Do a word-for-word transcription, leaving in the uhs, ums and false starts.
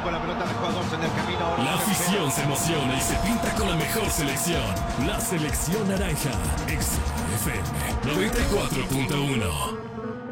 con la pelota, dejó a dos en el camino. Ahora La afición se emociona y se pinta con la mejor selección. La selección naranja. X F M noventa y cuatro punto uno.